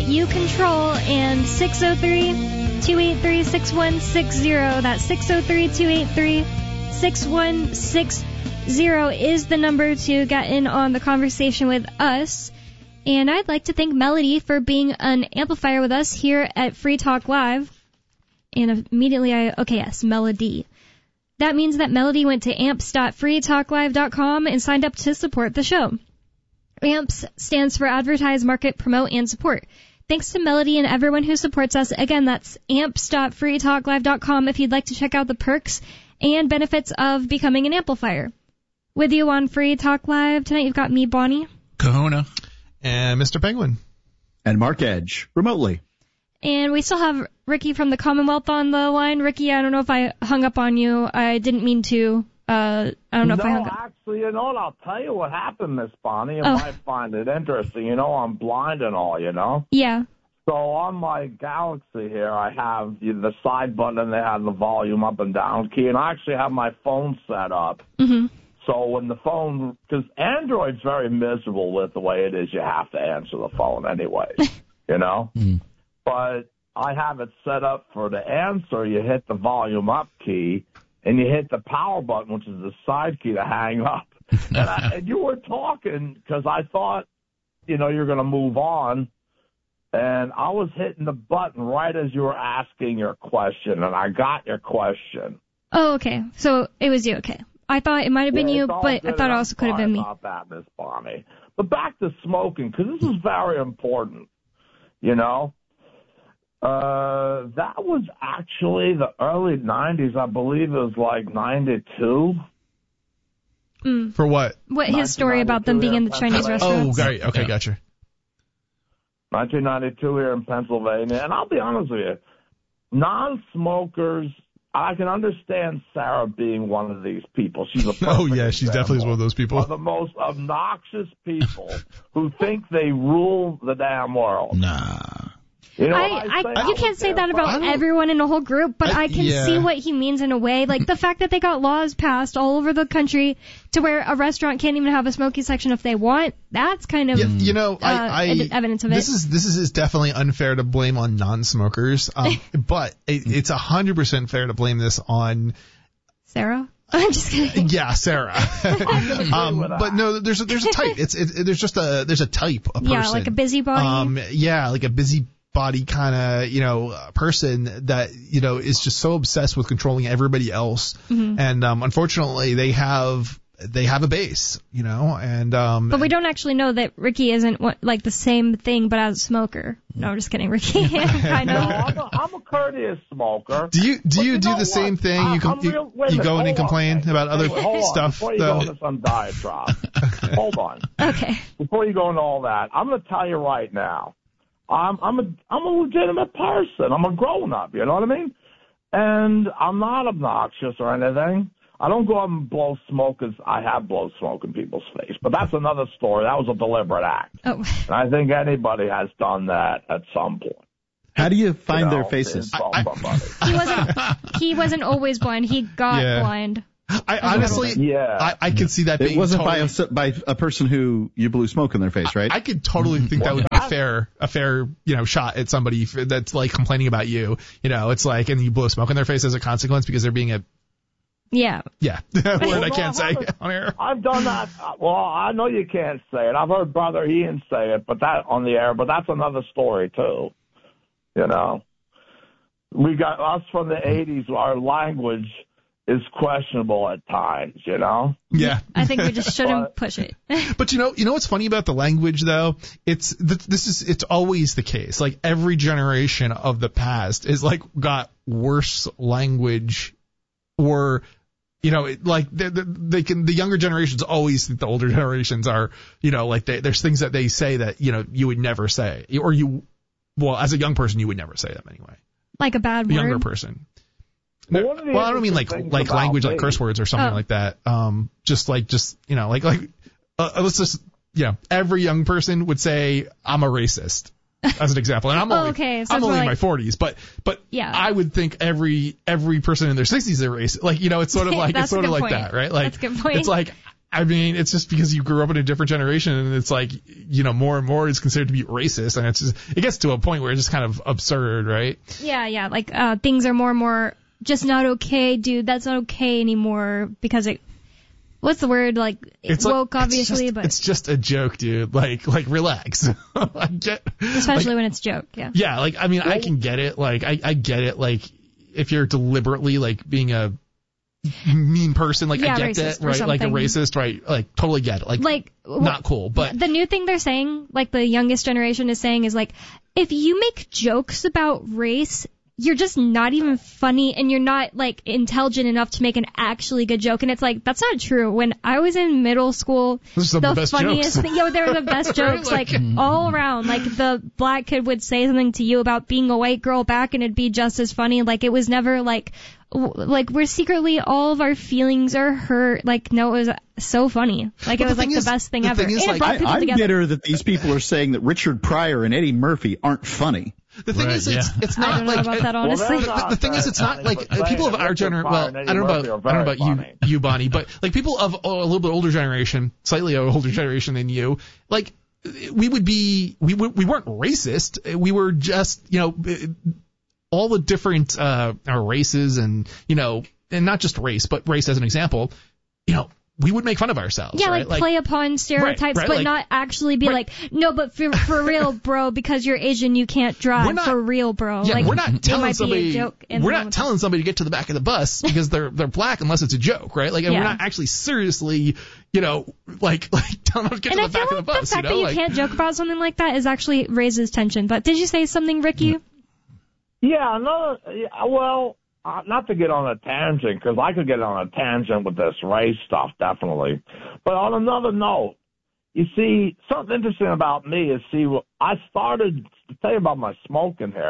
you control, and 603-283-6160. That's 603-283-6160 is the number to get in on the conversation with us. And I'd like to thank Melody for being an amplifier with us here at Free Talk Live. And immediately Melody. That means that Melody went to amps.freetalklive.com and signed up to support the show. AMPS stands for Advertise, Market, Promote, and Support. Thanks to Melody and everyone who supports us. Again, that's amps.freetalklive.com if you'd like to check out the perks and benefits of becoming an amplifier. With you on Free Talk Live tonight, you've got me, Bonnie. Kahuna. And Mr. Penguin. And Mark Edge, remotely. And we still have Ricky from the Commonwealth on the line. Ricky, I don't know if I hung up on you. I didn't mean to. I don't know if I hung up. No, actually, you know what? I'll tell you what happened, Miss Bonnie. You might find it interesting. You know, I'm blind and all, you know? Yeah. So on my Galaxy here, I have the side button and they have the volume up and down key, and I actually have my phone set up. Mm-hmm. So when the phone, because Android's very miserable with the way it is, you have to answer the phone anyway, you know? Mm. But I have it set up for the answer. You hit the volume up key, and you hit the power button, which is the side key to hang up. And you were talking because I thought, you know, you're going to move on. And I was hitting the button right as you were asking your question, and I got your question. Oh, okay. So it was you, okay. I thought it might have been you, but I thought it also could have been me. About that, Miss Bonnie. But back to smoking, because this is very important, you know. That was actually the early 90s. I believe it was like 92. Mm. For what? What his story about them being in the Chinese restaurants? Oh, right. Okay, gotcha. 1992 here in Pennsylvania. And I'll be honest with you, non-smokers, I can understand Sarah being one of these people. She's a Oh, yeah, she's definitely one of those people. Of the most obnoxious people who think they rule the damn world. Nah. You know you can't say that about everyone in the whole group, but I can see what he means in a way. Like the fact that they got laws passed all over the country to where a restaurant can't even have a smoking section if they want, that's kind of evidence of it. This is definitely unfair to blame on non-smokers, but it's 100% fair to blame this on Sarah. I'm just kidding. Yeah, Sarah. But no, there's a type. There's a type of person. Yeah, like a busybody. Like a busybody kind of, person that, is just so obsessed with controlling everybody else. Mm-hmm. And, unfortunately they have a base, and, but we don't actually know that Ricky isn't like the same thing, but as a smoker. No, I'm just kidding, Ricky. I know. No, I'm a courteous smoker. Do you do the same thing? You go in and complain about other stuff? Before you go into some diatribe. Hold on. Okay. Before you go into all that, I'm going to tell you right now. I'm a legitimate person. I'm a grown-up, you know what I mean? And I'm not obnoxious or anything. I don't go up and blow smoke as I have blown smoke in people's face. But that's another story. That was a deliberate act. Oh. And I think anybody has done that at some point. How do you find their faces? He wasn't always blind. He got blind. I honestly, I could see that being. It wasn't by a person who you blew smoke in their face, right? I could totally think that would be a fair, shot at somebody that's like complaining about you. It's like, and you blow smoke in their face as a consequence because they're being a. Yeah. Yeah. Word I can't say on air. I've done that. Well, I know you can't say it. I've heard Brother Ian say it, but that on the air. But that's another story too. We got us from the '80s. Our language is questionable at times, Yeah. I think we just shouldn't push it. But what's funny about the language though? It's always the case. Like every generation of the past is like got worse language, or the younger generations always think the older generations are, there's things that they say that you would never say, or as a young person you would never say them anyway. Like a bad word. Younger person. Well, I don't mean like language, like curse words or something like that. Let's just, every young person would say, I'm a racist, as an example. And I'm only in my 40s, but yeah. I would think every person in their 60s is a racist. Like, it's sort of like, that, right? Like, that's a good point. It's like, I mean, it's just because you grew up in a different generation, and it's like, more and more is considered to be racist, and it gets to a point where it's just kind of absurd, right? Yeah, like things are more and more just not okay, dude. That's not okay anymore because what's the word? Like, it's woke, obviously, but it's just a joke, dude. Like relax. Especially when it's a joke, yeah. Yeah, like, I mean, I can get it. Like, I get it. Like, if you're deliberately, like, being a mean person, like, I get that, right? Like, a racist, right? Like, totally get it. Like not cool, but. The new thing they're saying, like, the youngest generation is saying is, like, if you make jokes about race, you're just not even funny, and you're not, like, intelligent enough to make an actually good joke. And it's like, that's not true. When I was in middle school, the funniest thing, they were the best jokes, like, all around. Like, the black kid would say something to you about being a white girl back, and it'd be just as funny. Like, it was never, like, we're secretly, all of our feelings are hurt. Like, no, it was so funny. Like, it was, like, the best thing ever. And it brought people together. I'm bitter that these people are saying that Richard Pryor and Eddie Murphy aren't funny. The thing is, it's not I don't know like about that, honestly. The thing is, it's not like people of our generation. Well, I don't know about you, Bonnie, but like people of a little bit older generation, slightly older generation than you, like we weren't racist. We were just, all the different races, and and not just race, but race as an example, we would make fun of ourselves. Yeah, right? like play upon stereotypes, right, but like, not actually be like, no, but for real, bro, because you're Asian, you can't drive. For real, bro. Yeah, like, we're not telling somebody. Telling somebody to get to the back of the bus because they're black unless it's a joke, right? Like, and we're not actually seriously, like telling them to get to the back of the bus. The fact that you can't joke about something like that is actually raises tension. But did you say something, Ricky? Yeah, well. Not to get on a tangent, because I could get on a tangent with this race stuff, definitely. But on another note, you see, something interesting about me is, I started to tell you about my smoking hair.